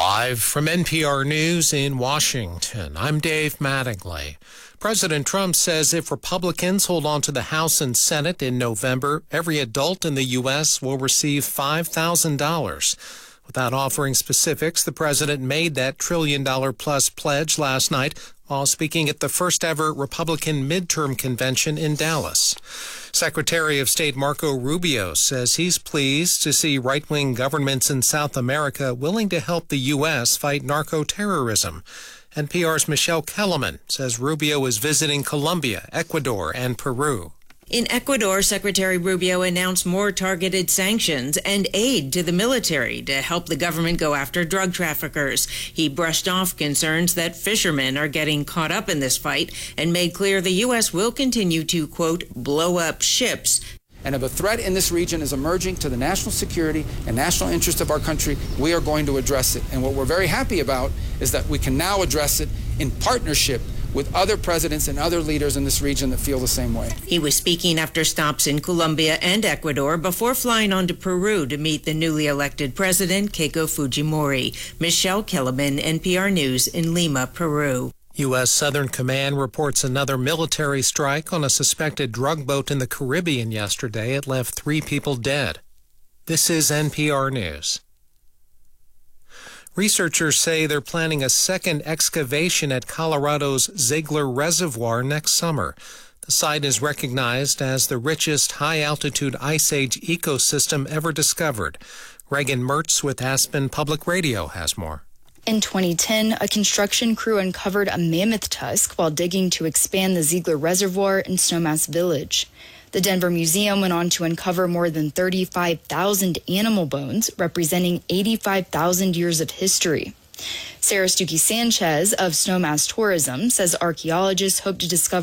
Live from NPR News in Washington, I'm Dave Mattingly. President Trump says if Republicans hold on to the House and Senate in November, every adult in the U.S. will receive $5,000. Without offering specifics, the president made that trillion-dollar-plus pledge last night while speaking at the first-ever Republican midterm convention in Dallas. Secretary of State Marco Rubio says he's pleased to see right-wing governments in South America willing to help the U.S. fight narco-terrorism. NPR's Michelle Kellerman says Rubio is visiting Colombia, Ecuador, and Peru. In Ecuador, Secretary Rubio announced more targeted sanctions and aid to the military to help the government go after drug traffickers. He brushed off concerns that fishermen are getting caught up in this fight and made clear the U.S. will continue to, quote, blow up ships. And if a threat in this region is emerging to the national security and national interest of our country, we are going to address it. And what we're very happy about is that we can now address it in partnership with other presidents and other leaders in this region that feel the same way. He was speaking after stops in Colombia and Ecuador before flying on to Peru to meet the newly elected president, Keiko Fujimori. Michelle Kellerman, NPR News in Lima, Peru. U.S. Southern Command reports another military strike on a suspected drug boat in the Caribbean yesterday. It left 3 people dead. This is NPR News. Researchers say they're planning a second excavation at Colorado's Ziegler Reservoir next summer. The site is recognized as the richest high-altitude Ice Age ecosystem ever discovered. Reagan Mertz with Aspen Public Radio has more. In 2010, a construction crew uncovered a mammoth tusk while digging to expand the Ziegler Reservoir in Snowmass Village. The Denver Museum went on to uncover more than 35,000 animal bones, representing 85,000 years of history. Sarah Stuckey Sanchez of Snowmass Tourism says archaeologists hope to discover